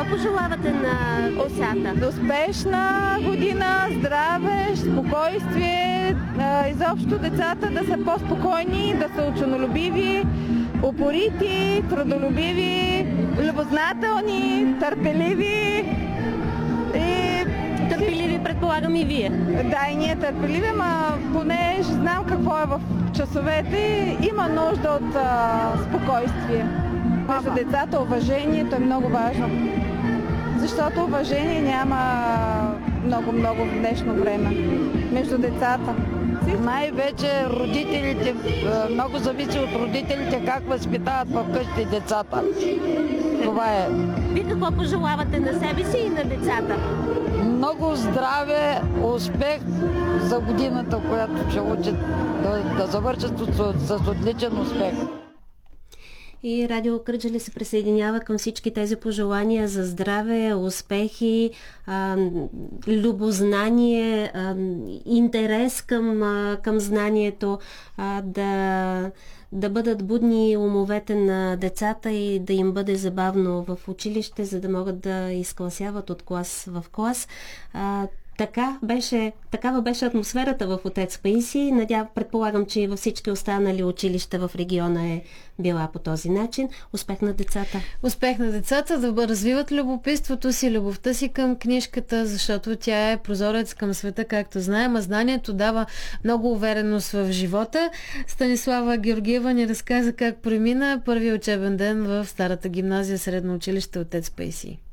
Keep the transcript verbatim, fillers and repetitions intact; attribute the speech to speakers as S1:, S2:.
S1: Какво пожелавате на децата?
S2: Успешна година, здраве, спокойствие, изобщо децата да са по-спокойни, да са ученолюбиви, упорити, трудолюбиви, любознателни, търпеливи и...
S1: Търпеливи, предполагам, и вие.
S2: Да, и ние търпеливи, но поне знам какво е в часовете. Има нужда от а, спокойствие. Между децата уважението е много важно. Защото уважение няма много-много в днешно време. Между децата.
S3: Най-вече родителите, много зависи от родителите как възпитават вкъщи децата. Това е.
S1: Вие какво пожелавате на себе си и на децата?
S3: Много здраве, успех за годината, която ще учат, да, да завършат с, с отличен успех.
S1: И Радио Кърджали се присъединява към всички тези пожелания за здраве, успехи, а, любознание, а, интерес към, а, към знанието, а, да, да бъдат будни умовете на децата и да им бъде забавно в училище, за да могат да изкласяват от клас в клас. А, Така беше, такава беше атмосферата в Отец Паисий. Надявам, предполагам, че и във всички останали училища в региона е била по този начин. Успех на децата!
S4: Успех на децата да развиват любопитството си, любовта си към книжката, защото тя е прозорец към света, както знаем, а знанието дава много увереност в живота. Станислава Георгиева ни разказа как премина първия учебен ден в старата гимназия средно училище Отец Паисий.